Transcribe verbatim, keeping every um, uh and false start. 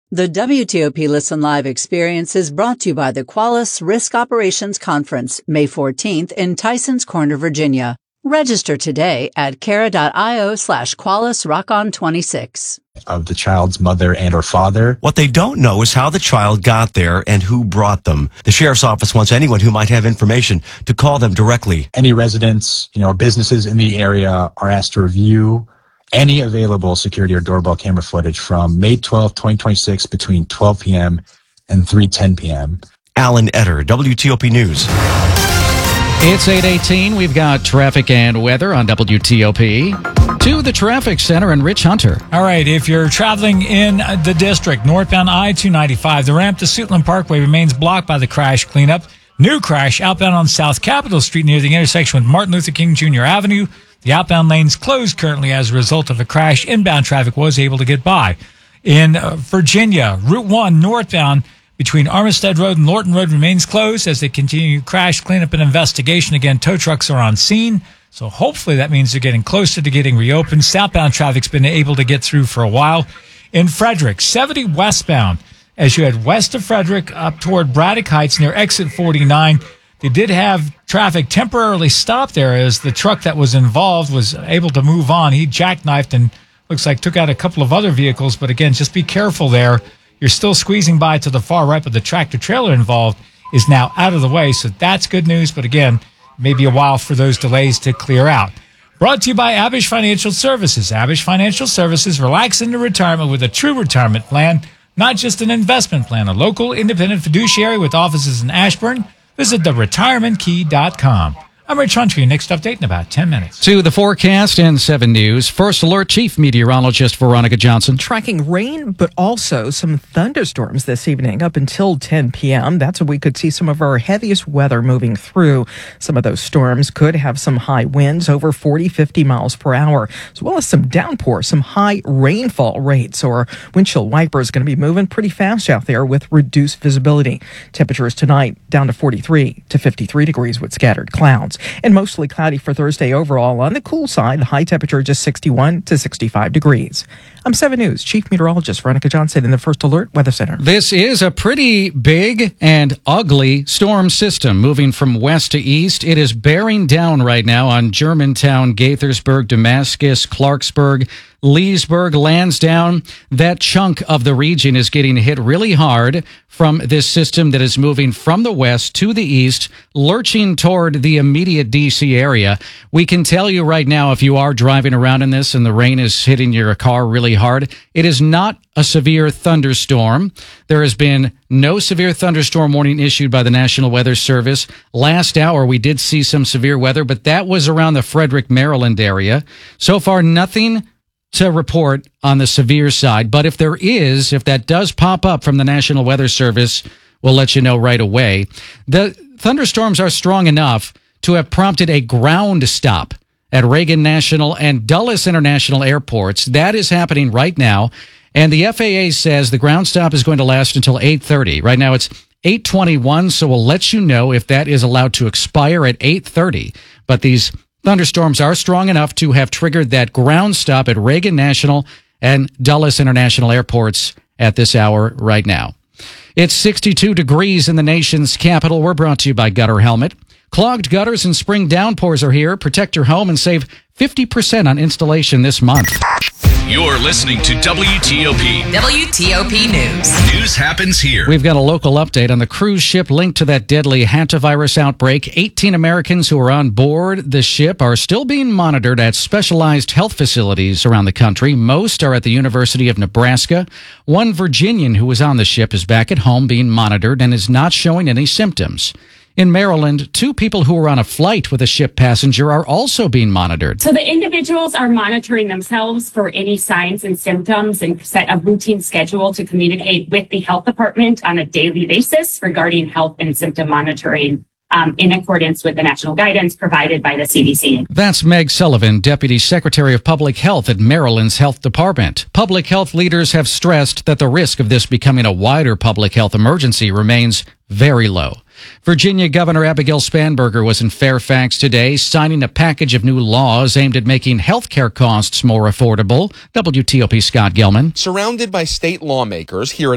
The W T O P Listen Live experience is brought to you by the Qualys Risk Operations Conference, May fourteenth in Tysons Corner, Virginia. Register today at cara.io slash Qualys Rockon twenty-six. Of the child's mother and or father. What they don't know is how the child got there and who brought them. The sheriff's office wants anyone who might have information to call them directly. Any residents, you know, or businesses in the area are asked to review any available security or doorbell camera footage from May twelfth, twenty twenty-six between twelve p.m. and three ten p.m. Alan Etter, W T O P News. It's eight eighteen. We've got traffic and weather on W T O P. To the traffic center and Rich Hunter. All right, if you're traveling in the district, northbound I two ninety-five, the ramp to Suitland Parkway remains blocked by the crash cleanup. New crash outbound on South Capitol Street near the intersection with Martin Luther King Junior Avenue. The outbound lane's closed currently as a result of a crash. Inbound traffic was able to get by. In uh, Virginia, Route one northbound between Armistead Road and Lorton Road remains closed as they continue crash cleanup and investigation. Again, tow trucks are on scene, so hopefully that means they're getting closer to getting reopened. Southbound traffic's been able to get through for a while. In Frederick, seventy westbound, as you head west of Frederick up toward Braddock Heights near exit forty-nine, they did have traffic temporarily stopped there as the truck that was involved was able to move on. He jackknifed and looks like took out a couple of other vehicles, but again, just be careful there. You're still squeezing by to the far right, but the tractor trailer involved is now out of the way, so that's good news. But again, maybe a while for those delays to clear out. Brought to you by Abish Financial Services. Abish Financial Services, relax into retirement with a true retirement plan, not just an investment plan. A local independent fiduciary with offices in Ashburn. Visit the retirement key dot com. I'm Rich Hunter. Your next update in about ten minutes. To the forecast and seven News. First Alert Chief Meteorologist Veronica Johnson. Tracking rain, but also some thunderstorms this evening up until ten p.m. That's when we could see some of our heaviest weather moving through. Some of those storms could have some high winds over forty, fifty miles per hour, as well as some downpour, some high rainfall rates. Or windshield wipers going to be moving pretty fast out there with reduced visibility. Temperatures tonight down to forty-three to fifty-three degrees with scattered clouds. And mostly cloudy for Thursday overall. On the cool side, the high temperature just sixty-one to sixty-five degrees. I'm seven News Chief Meteorologist Veronica Johnson in the First Alert Weather Center. This is a pretty big and ugly storm system moving from west to east. It is bearing down right now on Germantown, Gaithersburg, Damascus, Clarksburg, Leesburg, Lansdowne. That chunk of the region is getting hit really hard from this system that is moving from the west to the east, lurching toward the immediate D C area. We can tell you right now, if you are driving around in this and the rain is hitting your car really hard, it is not a severe thunderstorm. There has been no severe thunderstorm warning issued by the National Weather Service. Last hour, we did see some severe weather, but that was around the Frederick, Maryland area. So far, nothing to report on the severe side. But if there is, if that does pop up from the National Weather Service, we'll let you know right away. The thunderstorms are strong enough to have prompted a ground stop at Reagan National and Dulles International airports. That is happening right now. And the F A A says the ground stop is going to last until eight thirty. Right now it's eight twenty-one, so we'll let you know if that is allowed to expire at eight thirty. But these thunderstorms are strong enough to have triggered that ground stop at Reagan National and Dulles International airports at this hour right now. It's sixty-two degrees in the nation's capital. We're brought to you by Gutter Helmet. Clogged gutters and spring downpours are here. Protect your home and save fifty percent on installation this month. You're listening to W T O P. W T O P News. News happens here. We've got a local update on the cruise ship linked to that deadly hantavirus outbreak. eighteen Americans who are on board the ship are still being monitored at specialized health facilities around the country. Most are at the University of Nebraska. One Virginian who was on the ship is back at home being monitored and is not showing any symptoms. In Maryland, two people who were on a flight with a ship passenger are also being monitored. So the individuals are monitoring themselves for any signs and symptoms and set a routine schedule to communicate with the health department on a daily basis regarding health and symptom monitoring um, in accordance with the national guidance provided by the C D C. That's Meg Sullivan, Deputy Secretary of Public Health at Maryland's Health Department. Public health leaders have stressed that the risk of this becoming a wider public health emergency remains very low. Virginia Governor Abigail Spanberger was in Fairfax today, signing a package of new laws aimed at making health care costs more affordable. W T O P Scott Gilman. Surrounded by state lawmakers here at